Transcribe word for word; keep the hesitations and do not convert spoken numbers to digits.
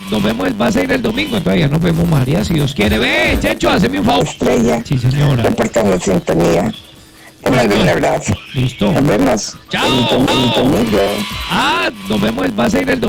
nos vemos, el- vas a ir el domingo, todavía nos vemos, María, si Dios quiere. Ve, Checho, hazme un favor. Estrella, Sí, señora. reportando sintonía. Te mando un abrazo. Listo. Nos vemos. Chao. El domingo. Ah, nos vemos, vas a ir el domingo.